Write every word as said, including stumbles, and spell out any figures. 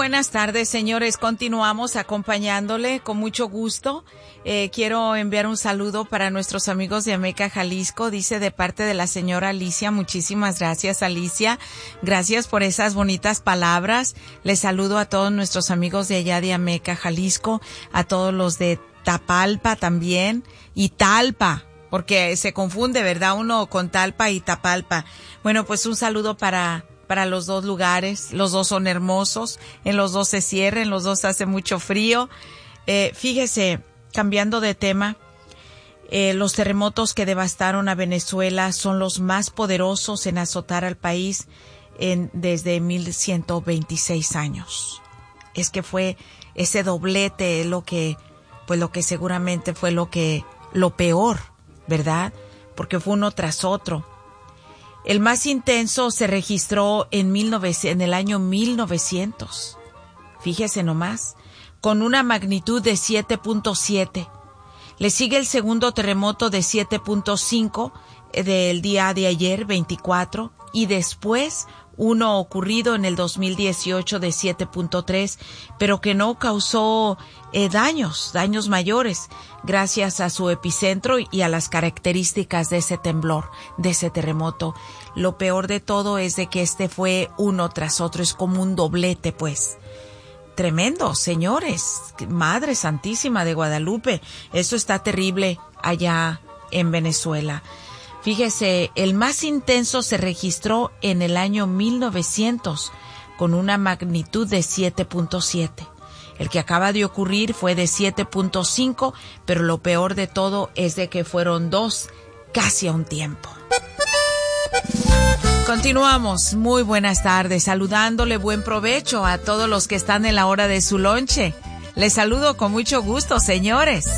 buenas tardes, señores. Continuamos acompañándole con mucho gusto. Eh, quiero enviar un saludo para nuestros amigos de Ameca, Jalisco. Dice de parte de la señora Alicia. Muchísimas gracias, Alicia. Gracias por esas bonitas palabras. Les saludo a todos nuestros amigos de allá de Ameca, Jalisco, a todos los de Tapalpa también y Talpa, porque se confunde, ¿verdad? Uno con Talpa y Tapalpa. Bueno, pues un saludo para para los dos lugares. Los dos son hermosos, en los dos se cierra, en los dos hace mucho frío. Eh, fíjese, cambiando de tema, eh, los terremotos que devastaron a Venezuela son los más poderosos en azotar al país en, desde mil ciento veintiséis años. Es que fue ese doblete lo que, pues lo que seguramente fue lo que, lo peor, ¿verdad? Porque fue uno tras otro. El más intenso se registró en, mil novecientos, en el año mil novecientos. Fíjese nomás, con una magnitud de siete punto siete. Le sigue el segundo terremoto de siete punto cinco del día de ayer, veinticuatro, y después uno ocurrido en el dos mil dieciocho de siete punto tres, pero que no causó eh, daños, daños mayores, gracias a su epicentro y a las características de ese temblor, de ese terremoto. Lo peor de todo es de que este fue uno tras otro, es como un doblete, pues. Tremendo, señores. Madre Santísima de Guadalupe, eso está terrible allá en Venezuela. Fíjese, el más intenso se registró en el año mil novecientos, con una magnitud de siete punto siete. El que acaba de ocurrir fue de siete punto cinco, pero lo peor de todo es de que fueron dos casi a un tiempo. Continuamos. Muy buenas tardes, saludándole buen provecho a todos los que están en la hora de su lonche. Les saludo con mucho gusto, señores.